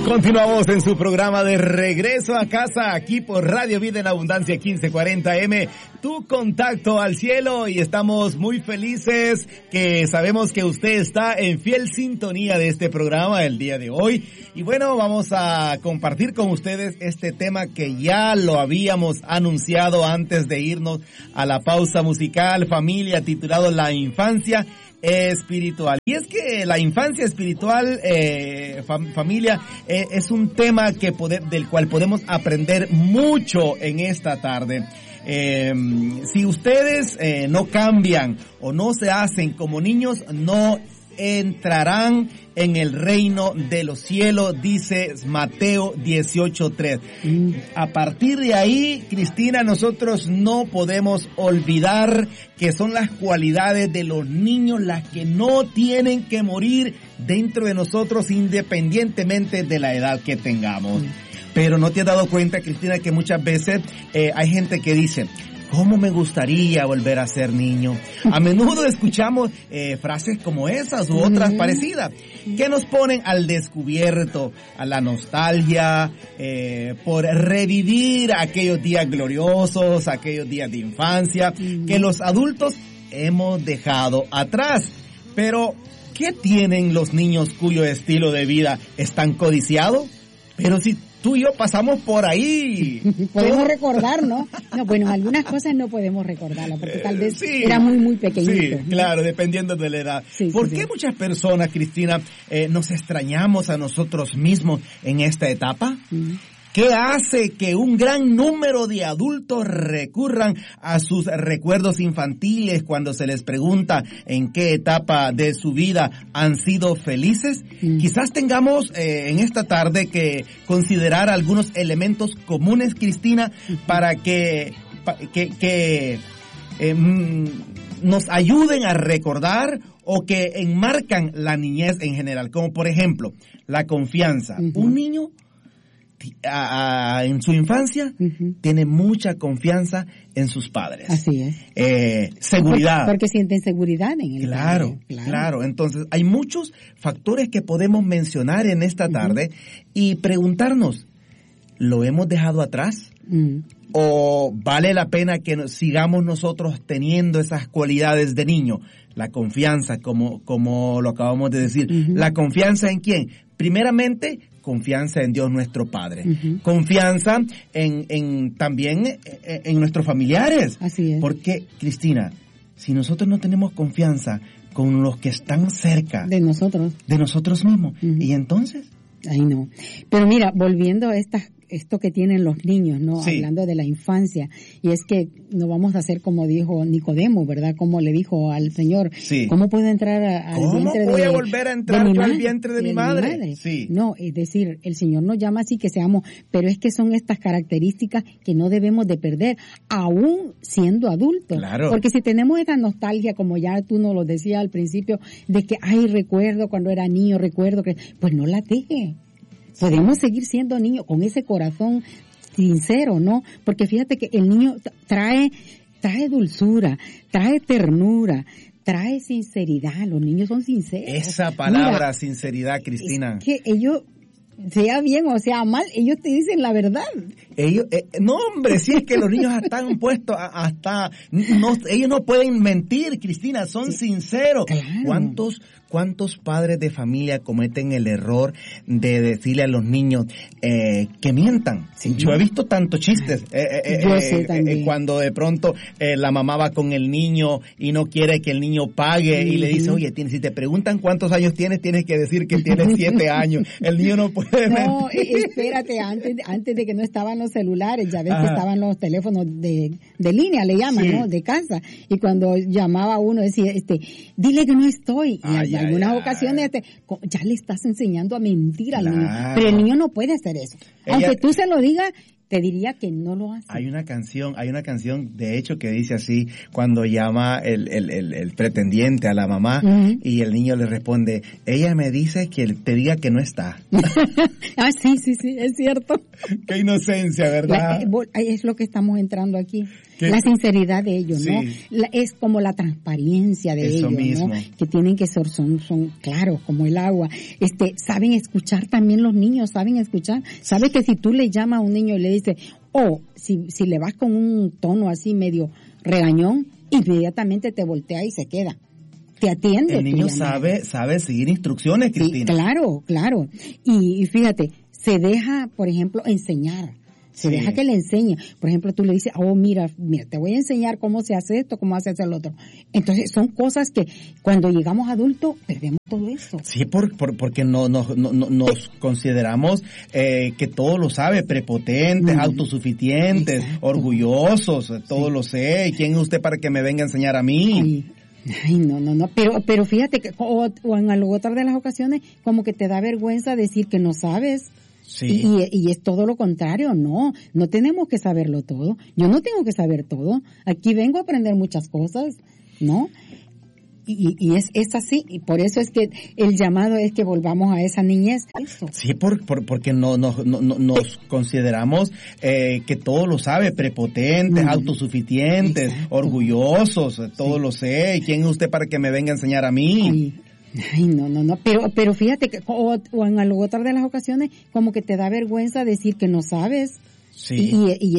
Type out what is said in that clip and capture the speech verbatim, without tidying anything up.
Continuamos en su programa de Regreso a Casa, aquí por Radio Vida en Abundancia quince cuarenta eme, tu contacto al cielo, y estamos muy felices que sabemos que usted está en fiel sintonía de este programa el día de hoy. Y bueno, vamos a compartir con ustedes este tema que ya lo habíamos anunciado antes de irnos a la pausa musical, familia, titulado La Infancia Espiritual. Y es que la infancia espiritual, eh, fam- familia, eh, es un tema que pode- del cual podemos aprender mucho en esta tarde. Eh, si ustedes eh, no cambian o no se hacen como niños, no entrarán en el reino de los cielos, dice Mateo dieciocho tres. Mm. A partir de ahí, Cristina, nosotros no podemos olvidar que son las cualidades de los niños las que no tienen que morir dentro de nosotros, independientemente de la edad que tengamos. Mm. Pero ¿no te has dado cuenta, Cristina, que muchas veces eh, hay gente que dice: ¿cómo me gustaría volver a ser niño? A menudo escuchamos eh, frases como esas u otras mm. parecidas, que nos ponen al descubierto, a la nostalgia, eh, por revivir aquellos días gloriosos, aquellos días de infancia, mm. que los adultos hemos dejado atrás. Pero, ¿qué tienen los niños cuyo estilo de vida es tan codiciado? Pero si tú y yo pasamos por ahí. Podemos recordar, ¿no? No, bueno, algunas cosas no podemos recordarlas, porque tal vez sí, era muy, muy pequeñito. Sí, ¿no? Claro, dependiendo de la edad. Sí, ¿Por sí, qué sí. muchas personas, Cristina, eh, nos extrañamos a nosotros mismos en esta etapa? Mm. ¿Qué hace que un gran número de adultos recurran a sus recuerdos infantiles cuando se les pregunta en qué etapa de su vida han sido felices? Mm. Quizás tengamos eh, en esta tarde que considerar algunos elementos comunes, Cristina, para que, pa, que, que eh, nos ayuden a recordar o que enmarcan la niñez en general, como por ejemplo, la confianza. Uh-huh. Un niño A, a, en su infancia uh-huh. tiene mucha confianza en sus padres. Así es. Eh, seguridad. Porque, porque sienten seguridad en el claro, padre. Claro, claro. Entonces, hay muchos factores que podemos mencionar en esta tarde uh-huh. y preguntarnos, ¿lo hemos dejado atrás? Uh-huh. ¿O vale la pena que nos, sigamos nosotros teniendo esas cualidades de niño? La confianza, como, como lo acabamos de decir. Uh-huh. ¿La confianza en quién? Primeramente, confianza en Dios nuestro Padre. Uh-huh. Confianza en, en también en, en nuestros familiares. Así es. Porque, Cristina, si nosotros no tenemos confianza con los que están cerca de nosotros, de nosotros mismos, uh-huh. ¿y entonces? Ay, no. Pero mira, volviendo a estas esto que tienen los niños, ¿no? Sí. Hablando de la infancia, y es que no vamos a hacer como dijo Nicodemo, ¿verdad? Como le dijo al Señor, sí. ¿cómo puedo entrar al ¿Cómo vientre de ¿Cómo voy a volver a entrar yo al vientre de, de mi madre? Mi madre? Sí. No, es decir, el Señor nos llama así que seamos, pero es que son estas características que no debemos de perder, aún siendo adultos. Claro. Porque si tenemos esta nostalgia, como ya tú nos lo decías al principio, de que, ay, recuerdo cuando era niño, recuerdo que, pues no la deje. Podemos seguir siendo niños con ese corazón sincero, ¿no? Porque fíjate que el niño trae, trae dulzura, trae ternura, trae sinceridad. Los niños son sinceros. Esa palabra, Mira, sinceridad, Cristina. Es que ellos, sea bien o sea mal, ellos te dicen la verdad. Ellos, eh, no hombre, si es que los niños están puestos a, hasta, no, ellos no pueden mentir, Cristina, son sí. sinceros. Claro. ¿Cuántos ¿Cuántos padres de familia cometen el error de decirle a los niños eh, que mientan? Sí. Yo he visto tantos chistes. Eh, eh, Yo eh, sé eh, también. Eh, cuando de pronto eh, la mamá va con el niño y no quiere que el niño pague, uh-huh. y le dice, oye, si te preguntan cuántos años tienes, tienes que decir que tienes siete años. El niño no puede No, mentir. espérate, antes, antes de que no estaban los celulares, ya ves Ajá. que estaban los teléfonos de, de línea, le llaman, sí. ¿no? De casa. Y cuando llamaba uno decía, este, dile que no estoy. Y ay, en algunas ay, ocasiones este, ya le estás enseñando a mentir al claro. niño. Pero el niño no puede hacer eso. Ella... Aunque tú se lo digas, te diría que no lo hace. Hay una canción, hay una canción de hecho que dice así, cuando llama el, el, el, el pretendiente a la mamá, uh-huh, y el niño le responde, ella me dice que te diga que no está. Ah, sí, sí, sí, es cierto. Qué inocencia, ¿verdad? La, es lo que estamos entrando aquí. ¿Qué? La sinceridad de ellos, sí, ¿no? La, es como la transparencia de Eso ellos, mismo. ¿no? Que tienen que ser, son, son claros como el agua. Este, saben escuchar también los niños, saben escuchar. Sabe que si tú le llamas a un niño y le dices, o oh, si, si le vas con un tono así medio regañón, inmediatamente te voltea y se queda. Te atiende. El niño sabe, sabe seguir instrucciones, Cristina. Sí, claro, claro. Y, y fíjate, se deja, por ejemplo, enseñar. Se sí. deja que le enseñe. Por ejemplo, tú le dices, oh, mira, mira, te voy a enseñar cómo se hace esto, cómo se hace el otro. Entonces, son cosas que cuando llegamos adultos, perdemos todo eso. Sí, por, por, porque no, no, no, no nos sí. consideramos eh, que todo lo sabe, prepotentes, mm. autosuficientes, Exacto. orgullosos, todo sí. lo sé. ¿Quién es usted para que me venga a enseñar a mí? Ay. Ay, no, no, no, pero pero fíjate que o, o en otras de las ocasiones como que te da vergüenza decir que no sabes. Sí. Y, y es todo lo contrario, no, no tenemos que saberlo todo. Yo no tengo que saber todo. Aquí vengo a aprender muchas cosas, ¿no? Y, y es, es así, y por eso es que el llamado es que volvamos a esa niñez. Eso. Sí, por, por, porque no, no, no, no nos consideramos eh, que todo lo sabe, prepotentes, mm. autosuficientes, Exacto. orgullosos, todo sí. lo sé. ¿Quién es usted para que me venga a enseñar a mí? Ay. Ay, no, no, no, pero pero fíjate que o, o en otras de las ocasiones como que te da vergüenza decir que no sabes. Sí. Y, y